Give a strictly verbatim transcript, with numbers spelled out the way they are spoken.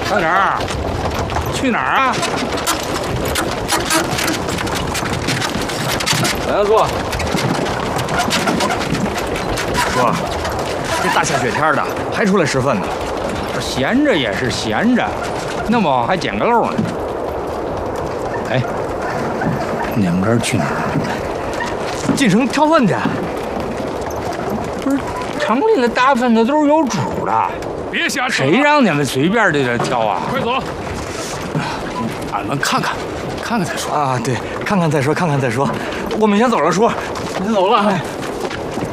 快点儿！去哪儿啊？来了，坐。 哥，这大下雪天的还出来拾粪呢？ 闲着也是闲着，那么还捡个漏呢。哎，你们这是去哪儿？ 进城挑粪去。 不是，城里的大粪子都是有主的。 别瞎扯！ 谁让你们随便就这挑啊？ 快走！ 俺们看看，看看再说啊，对，看看再说，看看再说。我们先走了，叔。 先走了。